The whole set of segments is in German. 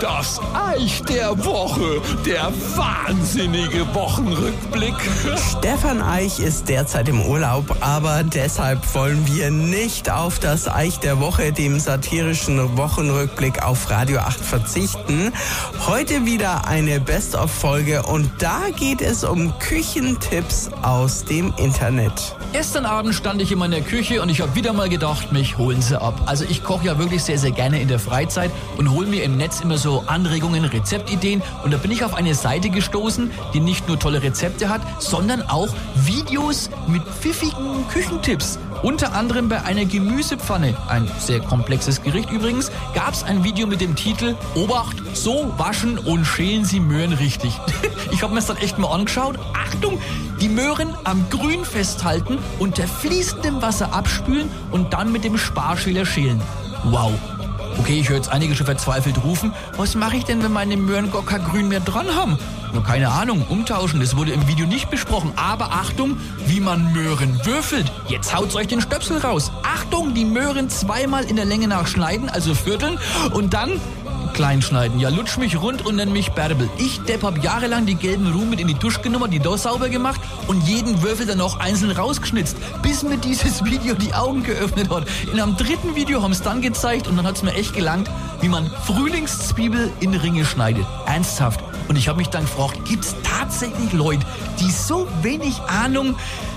Das Eich der Woche, der wahnsinnige Wochenrückblick. Stefan Eich ist derzeit im Urlaub, aber deshalb wollen wir nicht auf das Eich der Woche, dem satirischen Wochenrückblick auf Radio 8 verzichten. Heute wieder eine Best-of-Folge und da geht es um Küchentipps aus dem Internet. Gestern Abend stand ich in meiner Küche und ich habe wieder mal gedacht, mich holen sie ab. Also ich koche ja wirklich sehr, sehr gerne in der Freizeit und hole mir im Netz immer so Anregungen, Rezeptideen. Und da bin ich auf eine Seite gestoßen, die nicht nur tolle Rezepte hat, sondern auch Videos mit pfiffigen Küchentipps. Unter anderem bei einer Gemüsepfanne, ein sehr komplexes Gericht übrigens, gab es ein Video mit dem Titel Obacht, so waschen und schälen Sie Möhren richtig. Ich habe mir das dann echt mal angeschaut. Achtung, die Möhren am Grün festhalten, unter fließendem Wasser abspülen und dann mit dem Sparschäler schälen. Wow. Okay, ich höre jetzt einige schon verzweifelt rufen, was mache ich denn, wenn meine Möhren gar kein Grün mehr dran haben? Nur keine Ahnung, umtauschen, das wurde im Video nicht besprochen. Aber Achtung, wie man Möhren würfelt. Jetzt haut's euch den Stöpsel raus. Achtung, die Möhren zweimal in der Länge nachschneiden, also vierteln und dann klein schneiden. Ja, lutsch mich rund und nenn mich Bärbel. Ich, Depp, hab jahrelang die gelben Ruhen mit in die Tusche genommen, die da sauber gemacht und jeden Würfel dann auch einzeln rausgeschnitzt, bis mir dieses Video die Augen geöffnet hat. In einem dritten Video haben es dann gezeigt und dann hat's mir echt gelangt, wie man Frühlingszwiebel in Ringe schneidet. Ernsthaft. Und ich habe mich dann gefragt, gibt's tatsächlich Leute, die so wenig Ahnung...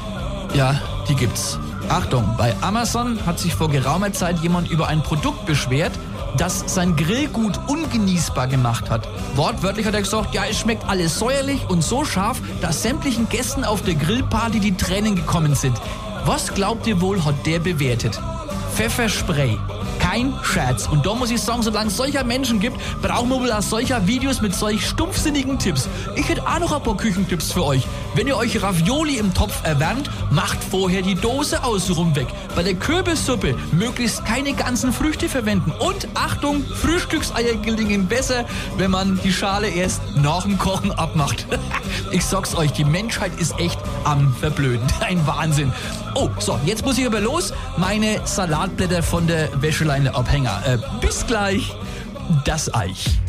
Ja, die gibt's. Achtung, bei Amazon hat sich vor geraumer Zeit jemand über ein Produkt beschwert, das sein Grillgut ungenießbar gemacht hat. Wortwörtlich hat er gesagt, ja, es schmeckt alles säuerlich und so scharf, dass sämtlichen Gästen auf der Grillparty die Tränen gekommen sind. Was glaubt ihr wohl, hat der bewertet? Pfefferspray. Kein Scherz. Und da muss ich sagen, solange es solcher Menschen gibt, brauchen wir wohl auch solcher Videos mit solch stumpfsinnigen Tipps. Ich hätte auch noch ein paar Küchentipps für euch. Wenn ihr euch Ravioli im Topf erwärmt, macht vorher die Dose außenrum weg. Bei der Kürbissuppe möglichst keine ganzen Früchte verwenden. Und Achtung, Frühstückseier gelingen besser, wenn man die Schale erst nach dem Kochen abmacht. Ich sag's euch, die Menschheit ist echt am Verblöden. Ein Wahnsinn. Oh, so, jetzt muss ich aber los. Meine Salatblätter von der Wäscheleine abhängen. Bis gleich, das Eich.